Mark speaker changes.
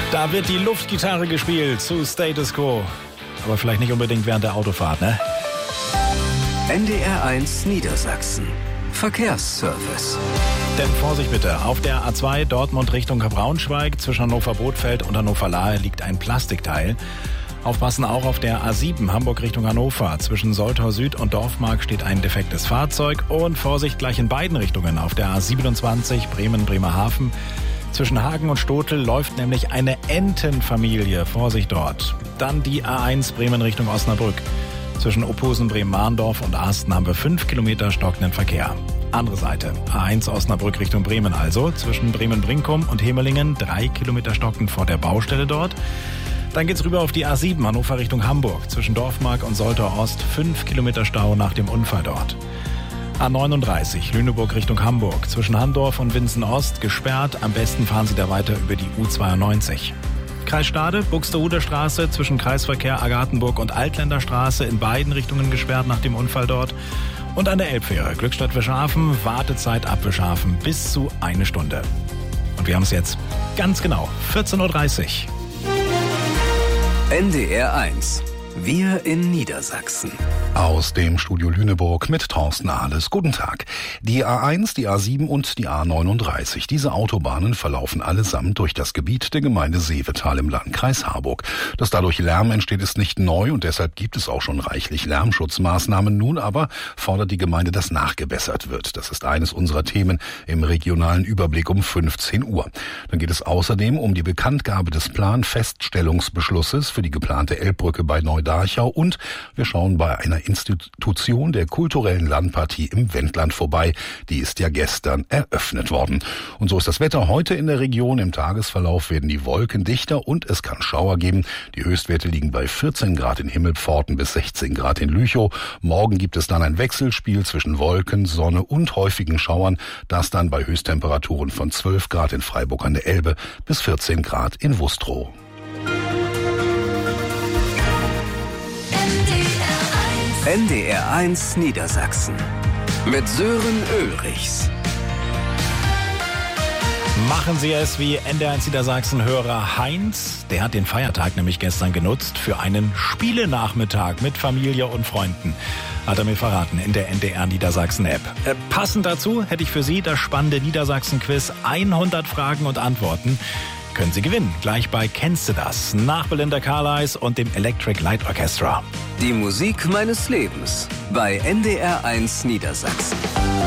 Speaker 1: Da wird die Luftgitarre gespielt zu Status Quo. Aber vielleicht nicht unbedingt während der Autofahrt, ne?
Speaker 2: NDR 1 Niedersachsen. Verkehrsservice.
Speaker 1: Denn Vorsicht bitte, auf der A2 Dortmund Richtung Braunschweig zwischen Hannover-Bothfeld und Hannover-Lahe liegt ein Plastikteil. Aufpassen auch auf der A7 Hamburg Richtung Hannover. Zwischen Soltau Süd und Dorfmark steht ein defektes Fahrzeug. Und Vorsicht gleich in beiden Richtungen auf der A27 Bremen-Bremerhaven. Zwischen Hagen und Stotel läuft nämlich eine Entenfamilie. Vorsicht dort. Dann die A1 Bremen Richtung Osnabrück. Zwischen Ophusen, Bremen-Mahndorf und Arsten haben wir 5 Kilometer stockenden Verkehr. Andere Seite, A1 Osnabrück Richtung Bremen also. Zwischen Bremen-Brinkum und Hemelingen 3 Kilometer stockend vor der Baustelle dort. Dann geht's rüber auf die A7 Hannover Richtung Hamburg. Zwischen Dorfmark und Soltau Ost 5 Kilometer Stau nach dem Unfall dort. A39 Lüneburg Richtung Hamburg. Zwischen Handorf und Winsen Ost gesperrt. Am besten fahren Sie da weiter über die U92. Kreis Stade, Buxtehuder Straße zwischen Kreisverkehr Agathenburg und Altländer Straße in beiden Richtungen gesperrt nach dem Unfall dort. Und an der Elbfähre Glückstadt-Wischhafen, Wartezeit ab Wischhafen bis zu 1 Stunde. Und wir haben es jetzt ganz genau, 14.30 Uhr.
Speaker 2: NDR 1. Wir in Niedersachsen.
Speaker 3: Aus dem Studio Lüneburg mit Thorsten Ahles. Guten Tag. Die A1, die A7 und die A39. Diese Autobahnen verlaufen allesamt durch das Gebiet der Gemeinde Seevetal im Landkreis Harburg. Dass dadurch Lärm entsteht, ist nicht neu und deshalb gibt es auch schon reichlich Lärmschutzmaßnahmen. Nun aber fordert die Gemeinde, dass nachgebessert wird. Das ist eines unserer Themen im regionalen Überblick um 15 Uhr. Dann geht es außerdem um die Bekanntgabe des Planfeststellungsbeschlusses für die geplante Elbbrücke bei Neudarchau und wir schauen bei einer Institution der kulturellen Landpartie im Wendland vorbei. Die ist ja gestern eröffnet worden. Und so ist das Wetter heute in der Region. Im Tagesverlauf werden die Wolken dichter und es kann Schauer geben. Die Höchstwerte liegen bei 14 Grad in Himmelpforten bis 16 Grad in Lüchow. Morgen gibt es dann ein Wechselspiel zwischen Wolken, Sonne und häufigen Schauern. Das dann bei Höchsttemperaturen von 12 Grad in Freiburg an der Elbe bis 14 Grad in Wustrow.
Speaker 2: NDR 1 Niedersachsen mit Sören Ulrichs.
Speaker 1: Machen Sie es wie NDR 1 Niedersachsen-Hörer Heinz. Der hat den Feiertag nämlich gestern genutzt für einen Spielenachmittag mit Familie und Freunden. Hat er mir verraten in der NDR Niedersachsen-App. Passend dazu hätte ich für Sie das spannende Niedersachsen-Quiz 100 Fragen und Antworten. Können Sie gewinnen, gleich bei Kennst du das? Nach Belinda Carlisle und dem Electric Light Orchestra.
Speaker 2: Die Musik meines Lebens bei NDR 1 Niedersachsen.